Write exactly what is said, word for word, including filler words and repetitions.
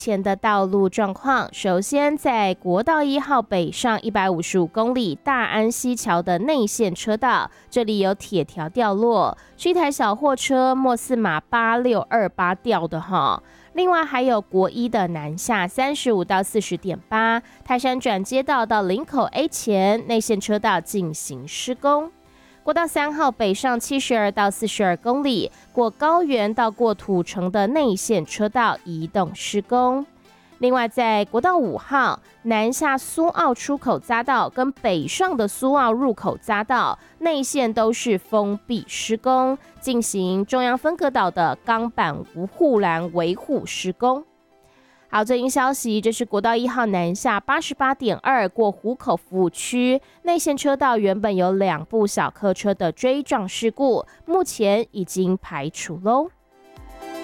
前的道路状况，首先在国道一号北上一百五十五公里大安溪桥的内线车道，这里有铁条掉落，是一台小货车莫斯码八六二八掉的哈。另外还有国一的南下三十五到四十点八，泰山转接道到林口 A 前内线车道进行施工。国道三号北上七十二到四十二公里，过高原到过土城的内线车道移动施工。另外，在国道五号南下苏澳出口匝道跟北上的苏澳入口匝道内线都是封闭施工，进行中央分隔岛的钢板护栏维护施工。好，最新消息，这是国道一号南下八十八点二过湖口服务区内线车道，原本有两部小客车的追撞事故，目前已经排除喽。